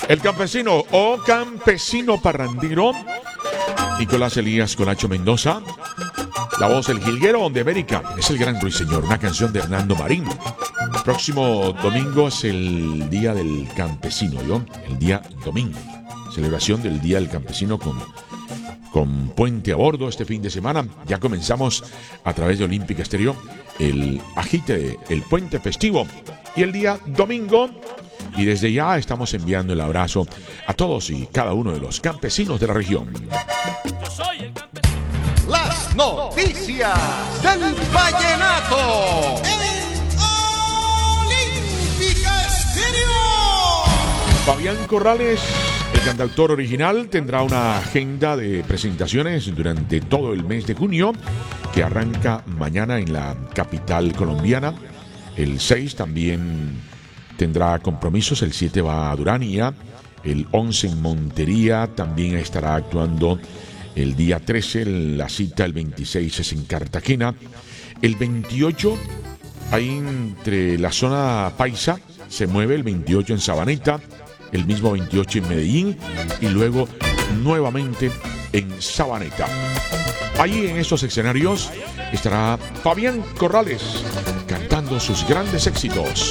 El campesino o campesino parrandero, Nicolás Elías Colacho Mendoza. La voz del jilguero de América es el gran ruiseñor, una canción de Hernando Marín. El próximo domingo es el Día del Campesino, ¿no? El día domingo. Celebración del Día del Campesino con puente a bordo este fin de semana. Ya comenzamos a través de Olímpica Estéreo el agite, el puente festivo. Y el día domingo, y desde ya estamos enviando el abrazo a todos y cada uno de los campesinos de la región. Yo soy el campesino. Las noticias del vallenato en Olímpica Estéreo. Fabián Corrales, el cantautor original, tendrá una agenda de presentaciones durante todo el mes de junio, que arranca mañana en la capital colombiana. El 6 también tendrá compromisos, el 7 va a Durania, el 11 en Montería, también estará actuando el día 13, la cita el 26 es en Cartagena, el 28 ahí entre la zona paisa se mueve, el 28 en Sabaneta, el mismo 28 en Medellín y luego nuevamente en Sabaneta. Allí en estos escenarios estará Fabián Corrales cantando sus grandes éxitos.